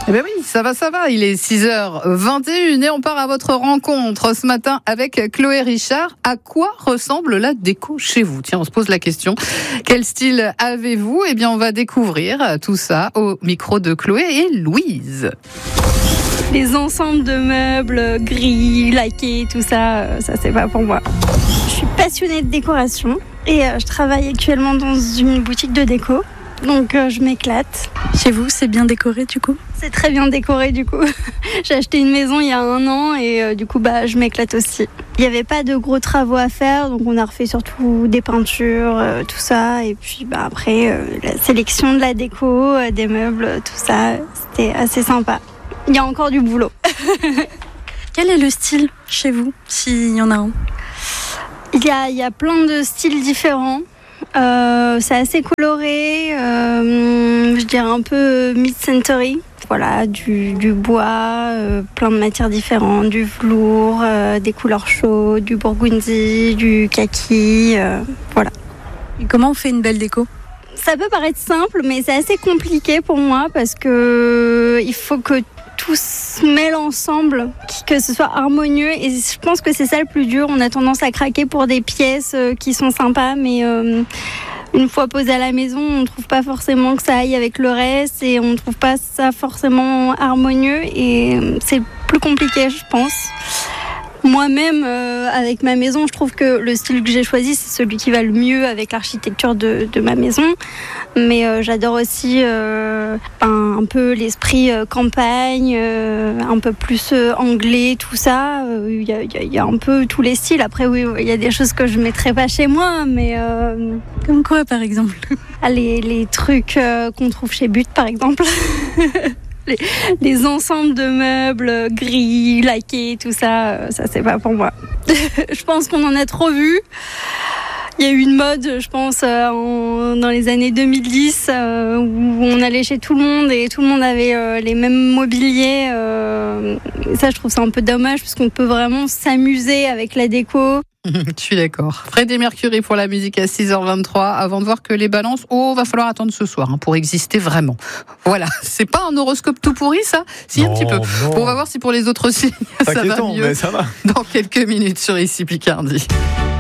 Eh bien oui, ça va. Il est 6h21 et on part à votre rencontre ce matin avec Chloé Richard. À quoi ressemble la déco chez vous ? Tiens, on se pose la question. Quel style avez-vous ? Eh bien, on va découvrir tout ça au micro de Chloé et Louise. Les ensembles de meubles gris, laqués, tout ça, ça c'est pas pour moi. Je suis passionnée de décoration et je travaille actuellement dans une boutique de déco. Donc je m'éclate. Chez vous, c'est bien décoré du coup ? C'est très bien décoré du coup. J'ai acheté une maison il y a 1 an et du coup je m'éclate aussi. Il n'y avait pas de gros travaux à faire, donc on a refait surtout des peintures, tout ça. Et puis après, la sélection de la déco, des meubles, tout ça, c'était assez sympa. Il y a encore du boulot. Quel est le style chez vous, s'il y en a un ? Il y a plein de styles différents. C'est assez coloré, je dirais un peu mid-century. Voilà, du bois, plein de matières différentes, du velours, des couleurs chaudes, du burgundy, du kaki, voilà. Et comment on fait une belle déco ? Ça peut paraître simple, mais c'est assez compliqué pour moi parce que il faut que tout se mêle ensemble, que ce soit harmonieux, et je pense que c'est ça le plus dur. On a tendance à craquer pour des pièces qui sont sympas, mais une fois posées à la maison, on ne trouve pas forcément que ça aille avec le reste et on ne trouve pas ça forcément harmonieux et c'est plus compliqué, je pense. Moi-même, avec ma maison, je trouve que le style que j'ai choisi, c'est celui qui va le mieux avec l'architecture de ma maison. Mais j'adore aussi un peu l'esprit campagne, un peu plus anglais, tout ça. Il y a un peu tous les styles. Après, oui, il y a des choses que je ne mettrais pas chez moi, mais... Comme quoi, par exemple ? Les trucs qu'on trouve chez But, par exemple. Les ensembles de meubles gris, laqués, tout ça, ça c'est pas pour moi. Je pense qu'on en a trop vu. Il y a eu une mode, je pense, dans les années 2010 où on allait chez tout le monde et tout le monde avait les mêmes mobiliers. Et ça, je trouve ça un peu dommage parce qu'on peut vraiment s'amuser avec la déco. Je suis d'accord. Freddie Mercury pour la musique à 6h23. Avant de voir que les balances, va falloir attendre ce soir pour exister vraiment. Voilà, c'est pas un horoscope tout pourri ça ? Si, un petit peu. Non. On va voir si pour les autres signes ça va mieux. Mais ça va. Dans quelques minutes sur Ici Picardie.